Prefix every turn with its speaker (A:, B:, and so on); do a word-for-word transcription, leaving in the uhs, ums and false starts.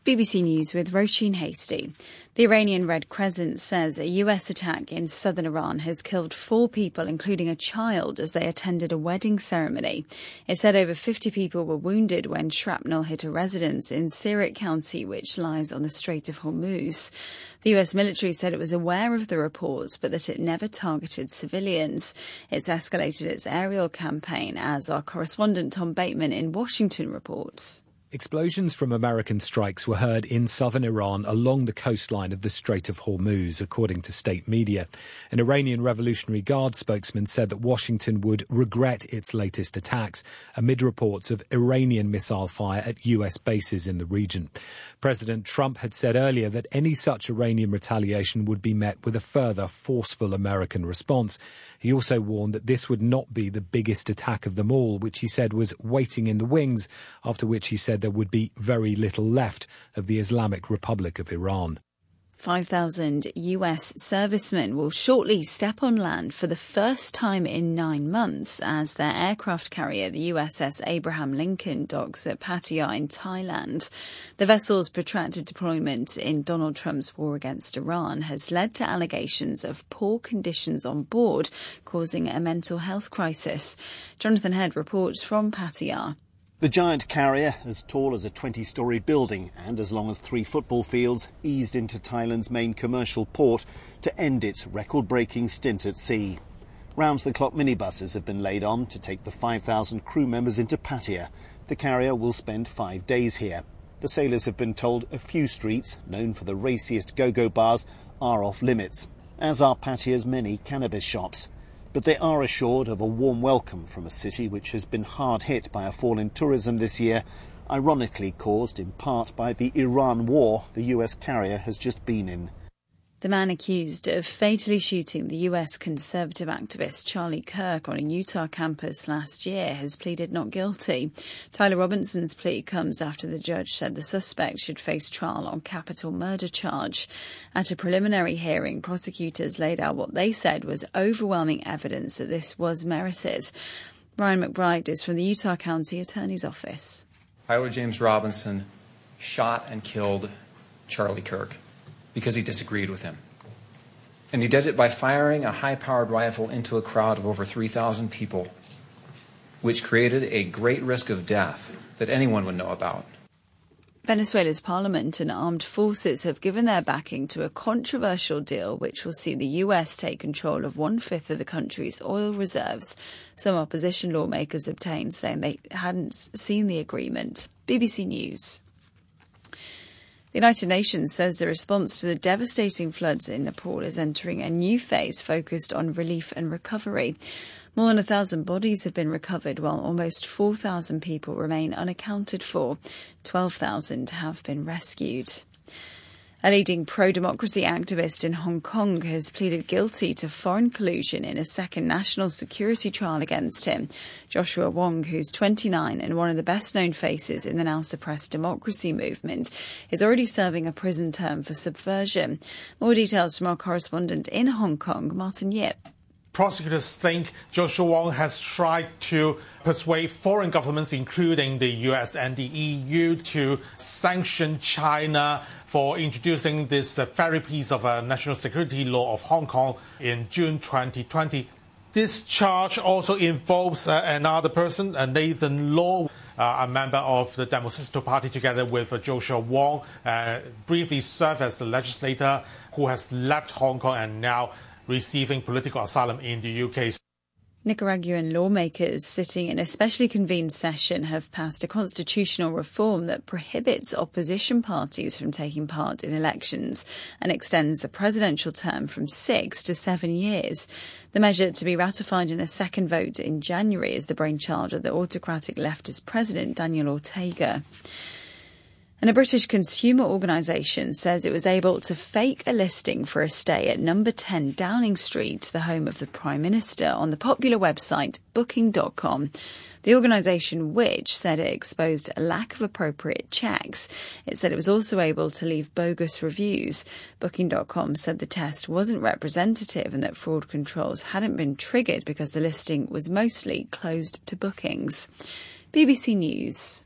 A: B B C News with Roisin Hasty. The Iranian Red Crescent says a U S attack in southern Iran has killed four people, including a child, as they attended a wedding ceremony. It said over fifty people were wounded when shrapnel hit a residence in Sirik County, which lies on the Strait of Hormuz. The U S military said it was aware of the reports, but that it never targeted civilians. It's escalated its aerial campaign, as our correspondent Tom Bateman in Washington reports.
B: Explosions from American strikes were heard in southern Iran along the coastline of the Strait of Hormuz, according to state media. An Iranian Revolutionary Guard spokesman said that Washington would regret its latest attacks amid reports of Iranian missile fire at U S bases in the region. President Trump had said earlier that any such Iranian retaliation would be met with a further forceful American response. He also warned that this would not be the biggest attack of them all, which he said was waiting in the wings, after which he said there would be very little left of the Islamic Republic of Iran.
A: five thousand U S servicemen will shortly step on land for the first time in nine months as their aircraft carrier, the U S S Abraham Lincoln, docks at Pattaya in Thailand. The vessel's protracted deployment in Donald Trump's war against Iran has led to allegations of poor conditions on board, causing a mental health crisis. Jonathan Head reports from Pattaya.
C: The giant carrier, as tall as a twenty-storey building and as long as three football fields, eased into Thailand's main commercial port to end its record-breaking stint at sea. Round-the-clock minibuses have been laid on to take the five thousand crew members into Pattaya. The carrier will spend five days here. The sailors have been told a few streets, known for the raciest go-go bars, are off-limits, as are Pattaya's many cannabis shops. But they are assured of a warm welcome from a city which has been hard hit by a fall in tourism this year, ironically caused in part by the Iran war the U S carrier has just been in.
A: The man accused of fatally shooting the U S conservative activist Charlie Kirk on a Utah campus last year has pleaded not guilty. Tyler Robinson's plea comes after the judge said the suspect should face trial on capital murder charge. At a preliminary hearing, prosecutors laid out what they said was overwhelming evidence that this was merited. Ryan McBride is from the Utah County Attorney's Office.
D: Tyler James Robinson shot and killed Charlie Kirk because he disagreed with him. And he did it by firing a high-powered rifle into a crowd of over three thousand people, which created a great risk of death that anyone would know about.
A: Venezuela's parliament and armed forces have given their backing to a controversial deal which will see the U S take control of one-fifth of the country's oil reserves. Some opposition lawmakers obtained, saying they hadn't seen the agreement. B B C News. The United Nations says the response to the devastating floods in Nepal is entering a new phase focused on relief and recovery. More than a thousand bodies have been recovered, while almost four thousand people remain unaccounted for. twelve thousand have been rescued. A leading pro-democracy activist in Hong Kong has pleaded guilty to foreign collusion in a second national security trial against him. Joshua Wong, who's twenty-nine and one of the best-known faces in the now-suppressed democracy movement, is already serving a prison term for subversion. More details from our correspondent in Hong Kong, Martin Yip.
E: Prosecutors think Joshua Wong has tried to persuade foreign governments, including the U S and the E U, to sanction China for introducing this uh, very piece of uh, national security law of Hong Kong in June twenty twenty. This charge also involves uh, another person, uh, Nathan Law, uh, a member of the Democratic Party, together with uh, Joshua Wong, uh, briefly served as the legislator who has left Hong Kong and now receiving political asylum in the U K.
A: Nicaraguan lawmakers sitting in a specially convened session have passed a constitutional reform that prohibits opposition parties from taking part in elections and extends the presidential term from six to seven years. The measure, to be ratified in a second vote in January, is the brainchild of the autocratic leftist president Daniel Ortega. And a British consumer organisation says it was able to fake a listing for a stay at number ten Downing Street, the home of the Prime Minister, on the popular website booking dot com. The organisation, which said it exposed a lack of appropriate checks, it said it was also able to leave bogus reviews. booking dot com said the test wasn't representative and that fraud controls hadn't been triggered because the listing was mostly closed to bookings. B B C News.